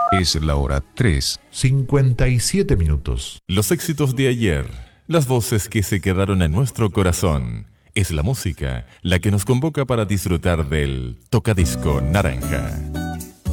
Es la hora 3:57. Los éxitos de ayer, las voces que se quedaron en nuestro corazón. Es la música la que nos convoca para disfrutar del Tocadisco Naranja.